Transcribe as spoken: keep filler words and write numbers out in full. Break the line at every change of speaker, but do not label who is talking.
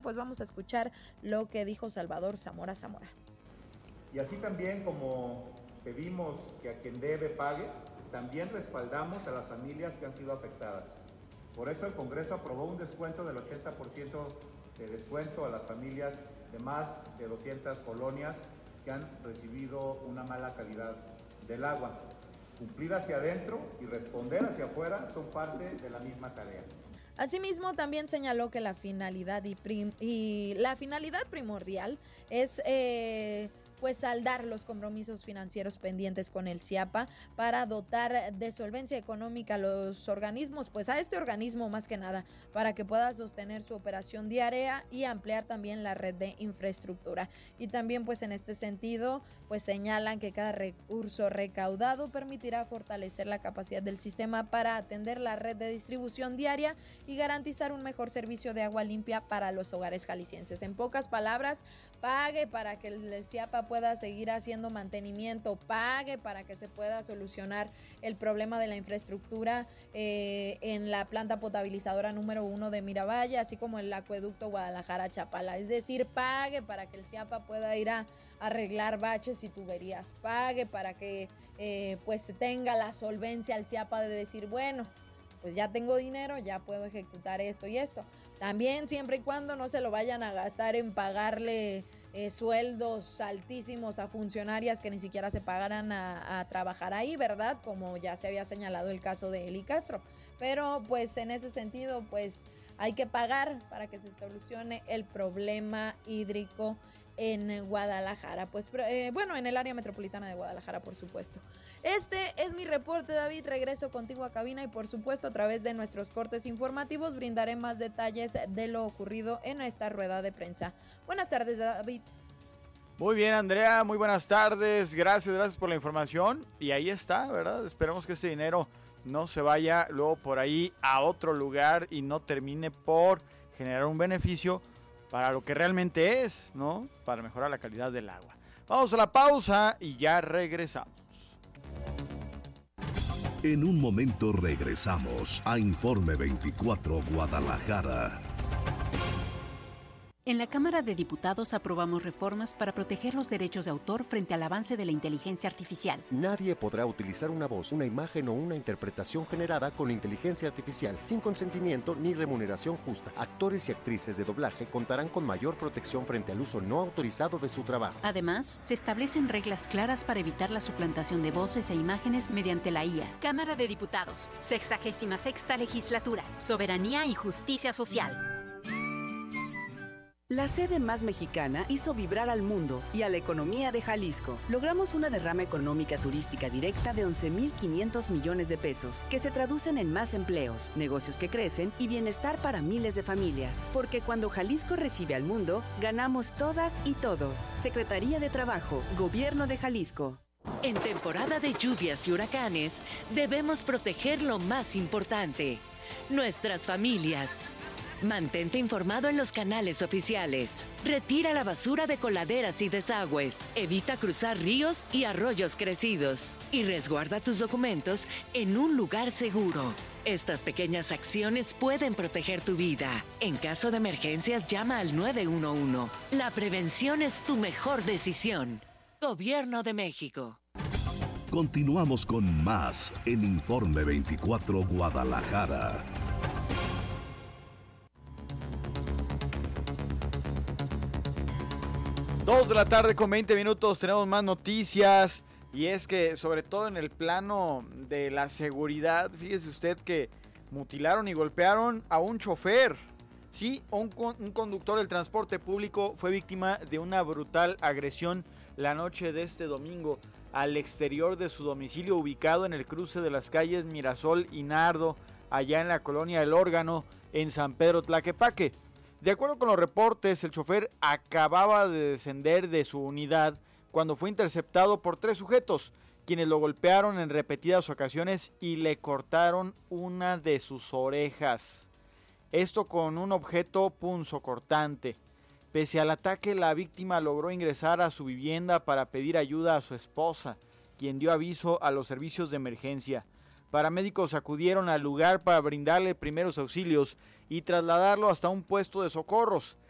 pues vamos a escuchar lo que dijo Salvador Zamora Zamora.
Y así también como pedimos que a quien debe pague, también respaldamos a las familias que han sido afectadas. Por eso el Congreso aprobó un descuento del ochenta por ciento de descuento a las familias de más de doscientas colonias que han recibido una mala calidad del agua. Cumplir hacia adentro y responder hacia afuera son parte de la misma tarea.
Asimismo, también señaló que la finalidad y, prim- y la finalidad primordial es eh, pues saldar los compromisos financieros pendientes con el CIAPA para dotar de solvencia económica a los organismos, pues a este organismo más que nada, para que pueda sostener su operación diaria y ampliar también la red de infraestructura. Y también pues en este sentido, pues señalan que cada recurso recaudado permitirá fortalecer la capacidad del sistema para atender la red de distribución diaria y garantizar un mejor servicio de agua limpia para los hogares jaliscienses. En pocas palabras, pague para que el CIAPA pueda seguir haciendo mantenimiento, pague para que se pueda solucionar el problema de la infraestructura eh, en la planta potabilizadora número uno de Miravalle, así como el acueducto Guadalajara-Chapala. Es decir, pague para que el CIAPA pueda ir a arreglar baches y tuberías, pague para que eh, pues tenga la solvencia el CIAPA de decir, bueno, pues ya tengo dinero, ya puedo ejecutar esto y esto. También siempre y cuando no se lo vayan a gastar en pagarle eh, sueldos altísimos a funcionarias que ni siquiera se pagaran a, a trabajar ahí, ¿verdad? Como ya se había señalado el caso de Eli Castro. Pero pues en ese sentido, pues hay que pagar para que se solucione el problema hídrico en Guadalajara, pues eh, bueno, en el área metropolitana de Guadalajara, por supuesto. Este es mi reporte, David. Regreso contigo a cabina y por supuesto a través de nuestros cortes informativos brindaré más detalles de lo ocurrido en esta rueda de prensa. Buenas tardes, David.
Muy bien, Andrea, muy buenas tardes. Gracias, gracias por la información. Y ahí está, ¿verdad? Esperemos que ese dinero no se vaya luego por ahí a otro lugar y no termine por generar un beneficio para lo que realmente es, ¿no? Para mejorar la calidad del agua. Vamos a la pausa y ya regresamos.
En un momento regresamos a Informe veinticuatro Guadalajara.
En la Cámara de Diputados aprobamos reformas para proteger los derechos de autor frente al avance de la inteligencia artificial.
Nadie podrá utilizar una voz, una imagen o una interpretación generada con inteligencia artificial sin consentimiento ni remuneración justa. Actores y actrices de doblaje contarán con mayor protección frente al uso no autorizado de su trabajo.
Además, se establecen reglas claras para evitar la suplantación de voces e imágenes mediante la I A. Cámara de Diputados, sexagésima sexta legislatura, soberanía y justicia social.
La sede más mexicana hizo vibrar al mundo y a la economía de Jalisco. Logramos una derrama económica turística directa de once mil quinientos millones de pesos, que se traducen en más empleos, negocios que crecen y bienestar para miles de familias. Porque cuando Jalisco recibe al mundo, ganamos todas y todos. Secretaría de Trabajo, Gobierno de Jalisco.
En temporada de lluvias y huracanes, debemos proteger lo más importante: nuestras familias. Mantente informado en los canales oficiales. Retira la basura de coladeras y desagües. Evita cruzar ríos y arroyos crecidos. Y resguarda tus documentos en un lugar seguro. Estas pequeñas acciones pueden proteger tu vida. En caso de emergencias, llama al nueve uno uno. La prevención es tu mejor decisión. Gobierno de México.
Continuamos con más en Informe veinticuatro Guadalajara.
Dos de la tarde con veinte minutos, tenemos más noticias. Y es que sobre todo en el plano de la seguridad, fíjese usted que mutilaron y golpearon a un chofer. Sí, un, un conductor del transporte público fue víctima de una brutal agresión la noche de este domingo al exterior de su domicilio ubicado en el cruce de las calles Mirasol y Nardo, allá en la colonia El Órgano, en San Pedro Tlaquepaque. De acuerdo con los reportes, el chofer acababa de descender de su unidad cuando fue interceptado por tres sujetos, quienes lo golpearon en repetidas ocasiones y le cortaron una de sus orejas. Esto con un objeto punzocortante. Pese al ataque, la víctima logró ingresar a su vivienda para pedir ayuda a su esposa, quien dio aviso a los servicios de emergencia. Paramédicos acudieron al lugar para brindarle primeros auxilios y trasladarlo hasta un puesto de socorros.